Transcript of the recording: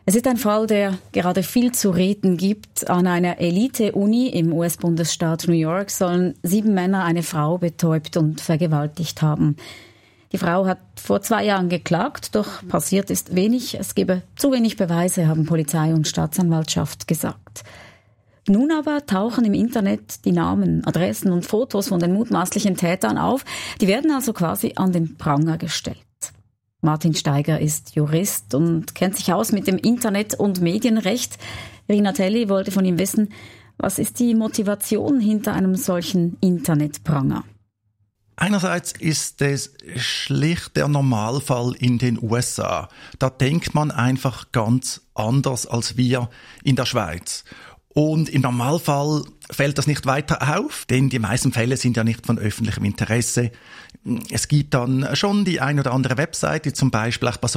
Es ist ein Fall, der gerade viel zu reden gibt. An einer Elite-Uni im US-Bundesstaat New York sollen 7 Männer eine Frau betäubt und vergewaltigt haben. Die Frau hat vor 2 Jahren geklagt, doch passiert ist wenig. Es gebe zu wenig Beweise, haben Polizei und Staatsanwaltschaft gesagt. Nun aber tauchen im Internet die Namen, Adressen und Fotos von den mutmaßlichen Tätern auf. Die werden also quasi an den Pranger gestellt. Martin Steiger ist Jurist und kennt sich aus mit dem Internet- und Medienrecht. Rina Telli wollte von ihm wissen, was ist die Motivation hinter einem solchen Internetpranger? Einerseits ist es schlicht der Normalfall in den USA. Da denkt man einfach ganz anders als wir in der Schweiz. Und im Normalfall fällt das nicht weiter auf, denn die meisten Fälle sind ja nicht von öffentlichem Interesse. Es gibt dann schon die ein oder andere Webseite, zum Beispiel auch bei